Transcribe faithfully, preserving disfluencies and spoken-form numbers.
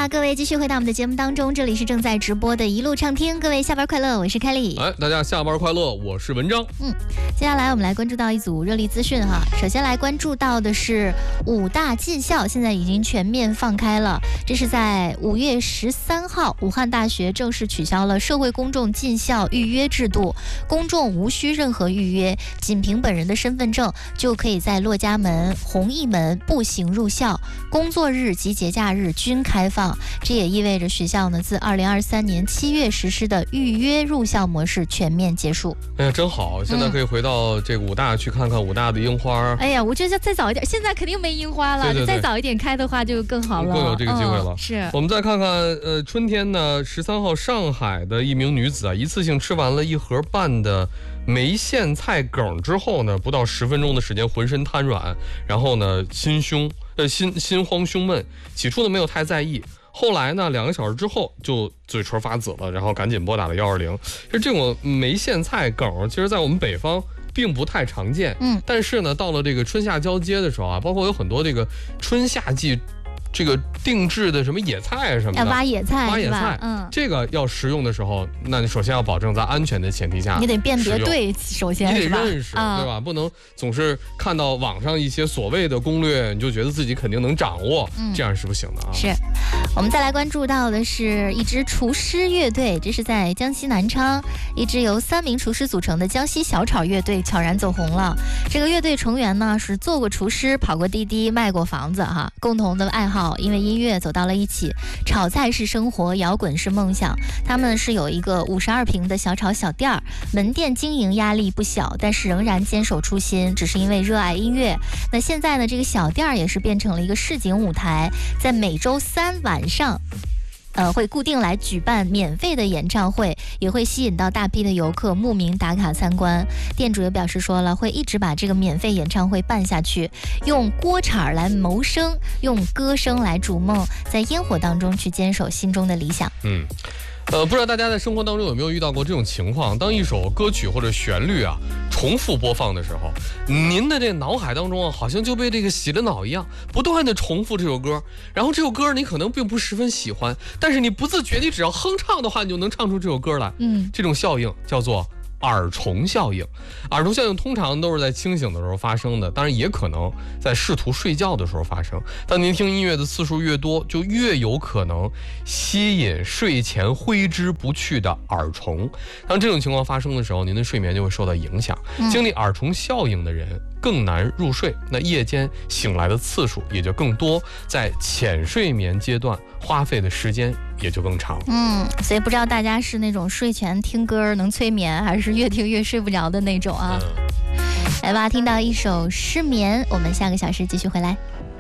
啦，各位继续回到我们的节目当中，这里是正在直播的一路畅听，各位下班快乐，我是凯丽。 哎，大家下班快乐，我是文章。 嗯，接下来我们来关注到一组热力资讯哈。首先来关注到的是武大进校现在已经全面放开了，这是在五月十三号，武汉大学正式取消了社会公众进校预约制度，公众无需任何预约，仅凭本人的身份证就可以在骆家门、弘毅门步行入校，工作日及节假日均开放。这也意味着学校呢自二零二三年七月实施的预约入校模式全面结束。 哎呀，真好，现在可以回到这个武大去看看武大的樱花。 哎呀，我觉得再早一点，现在肯定没樱花了， 对对对， 再早一点开的话就更好了， 更有这个机会了。 嗯、是。 我们再看看，呃，春天呢，十三号上海的一名女子啊，一次性吃完了一盒半的梅苋菜梗之后呢，不到十分钟的时间，浑身瘫软，然后呢，心胸呃心心慌胸闷，起初呢没有太在意。后来呢，两个小时之后就嘴唇发紫了，然后赶紧拨打了幺二零。其实这种梅苋菜梗，其实在我们北方并不太常见，嗯，但是呢，到了这个春夏交接的时候啊，包括有很多这个春夏季这个定制的什么野菜什么的， 要挖野菜， 挖野菜， 嗯， 这个要食用的时候，那你首先要保证在安全的前提下， 你得辨别对，首先你得认识， 嗯、 对吧？不能总是看到网上一些所谓的攻略，你就觉得自己肯定能掌握，嗯、这样是不行的啊。 是，我们再来关注到的是一支厨师乐队，这是在江西南昌，一支由三名厨师组成的江西小炒乐队悄然走红了。这个乐队成员呢是做过厨师，跑过滴滴，卖过房子哈，共同的爱好因为音乐走到了一起，炒菜是生活，摇滚是梦想。他们是有一个五十二平的小炒小店儿，门店经营压力不小，但是仍然坚守初心，只是因为热爱音乐。那现在呢，这个小店儿也是变成了一个市井舞台，在每周三晚上呃，会固定来举办免费的演唱会，也会吸引到大批的游客慕名打卡参观。店主也表示说了，会一直把这个免费演唱会办下去，用锅铲来谋生，用歌声来逐梦，在烟火当中去坚守心中的理想。 嗯。呃，不知道大家在生活当中有没有遇到过这种情况？当一首歌曲或者旋律啊重复播放的时候，您的这脑海当中啊，好像就被这个洗了脑一样，不断的重复这首歌。然后这首歌你可能并不十分喜欢，但是你不自觉，你只要哼唱的话，你就能唱出这首歌来。嗯，这种效应叫做耳虫效应。耳虫效应通常都是在清醒的时候发生的，当然也可能在试图睡觉的时候发生。当您听音乐的次数越多，就越有可能吸引睡前挥之不去的耳虫。当这种情况发生的时候，您的睡眠就会受到影响。经历耳虫效应的人更难入睡，那夜间醒来的次数也就更多，在浅睡眠阶段花费的时间也就更长。 嗯，所以不知道大家是那种睡前听歌能催眠，还是越听越睡不着的那种啊？嗯、来吧，听到一首《失眠》，我们下个小时继续回来。